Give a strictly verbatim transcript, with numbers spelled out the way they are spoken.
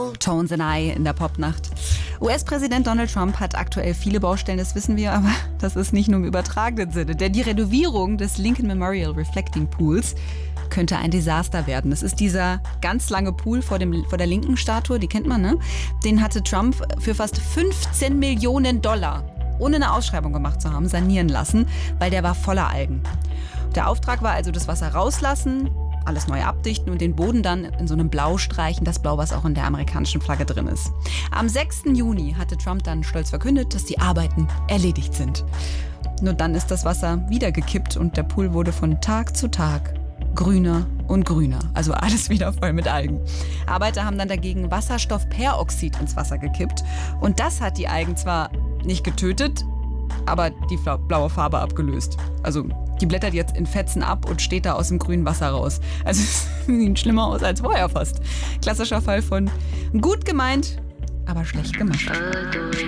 Tones and I in der Popnacht. U S-Präsident Donald Trump hat aktuell viele Baustellen, das wissen wir, aber das ist nicht nur im übertragenen Sinne. Denn die Renovierung des Lincoln Memorial Reflecting Pools könnte ein Desaster werden. Das ist dieser ganz lange Pool vor, dem, vor der linken Statue, die kennt man, ne? Den hatte Trump für fast fünfzehn Millionen Dollar, ohne eine Ausschreibung gemacht zu haben, sanieren lassen, weil der war voller Algen. Der Auftrag war also, das Wasser rauslassen, alles neu abdichten und den Boden dann in so einem Blau streichen, das Blau, was auch in der amerikanischen Flagge drin ist. Am sechsten Juni hatte Trump dann stolz verkündet, dass die Arbeiten erledigt sind. Nur dann ist das Wasser wieder gekippt und der Pool wurde von Tag zu Tag grüner und grüner. Also alles wieder voll mit Algen. Arbeiter haben dann dagegen Wasserstoffperoxid ins Wasser gekippt und das hat die Algen zwar nicht getötet, aber die blaue Farbe abgelöst. Also die blättert jetzt in Fetzen ab und steht da aus dem grünen Wasser raus. Also es sieht schlimmer aus als vorher fast. Klassischer Fall von gut gemeint, aber schlecht gemacht.